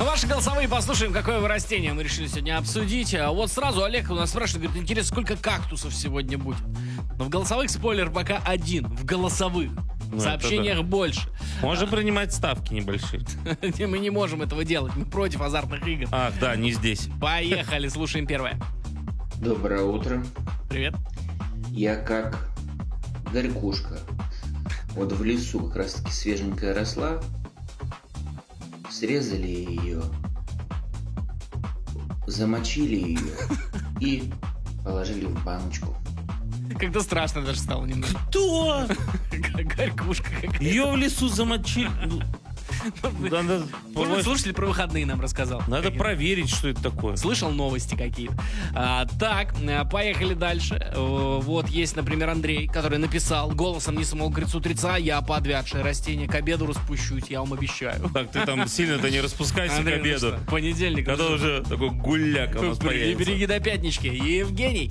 Ваши голосовые послушаем, какое вы растение мы решили сегодня обсудить. Вот сразу Олег у нас спрашивает, говорит, интересно, сколько кактусов сегодня будет? Но в голосовых спойлер пока один. В голосовых. В сообщениях больше. Можем принимать ставки небольшие. Мы не можем этого делать. Мы против азартных игр. Ах, да, не здесь. Поехали, слушаем первое. Доброе утро. Привет. Я как горькушка. Вот в лесу как раз таки свеженькая росла. Срезали ее, замочили ее и положили в баночку. Как-то страшно даже стало немного. Кто? Горькушка какая-то. Ее в лесу замочили. Может, слушатель про выходные нам рассказал. Надо проверить, что это такое. Слышал новости какие-то. Так, поехали дальше. Вот есть, например, Андрей, который написал: голосом не самого грицу-трица, я подвядшее растение, к обеду распущусь, я вам обещаю. Так, ты там сильно-то не распускайся Андрей, к обеду. Понедельник. Когда уже такой гуляк у нас появится. Береги до пятнички. Евгений.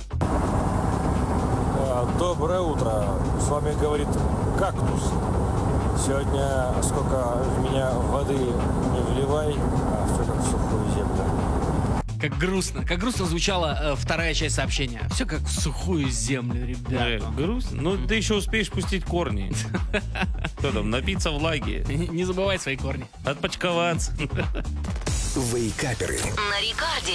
Доброе утро. С вами говорит кактус. Сегодня сколько в меня воды не вливай, а все как в сухую землю. Как грустно звучала вторая часть сообщения. Все как в сухую землю, ребята. Грустно. Ну, ты еще успеешь пустить корни. Что там, напиться влаги? Не забывай свои корни. Отпочковаться. Вейкаперы. На рекорде.